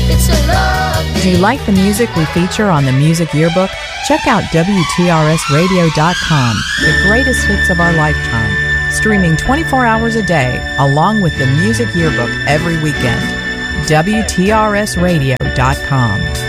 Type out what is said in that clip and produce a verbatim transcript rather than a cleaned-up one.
It's a love thing. Do you like the music we feature on the Music Yearbook? Check out W T R S radio dot com, the greatest hits of our lifetime, streaming twenty-four hours a day, along with the Music Yearbook every weekend. W T R S radio dot com.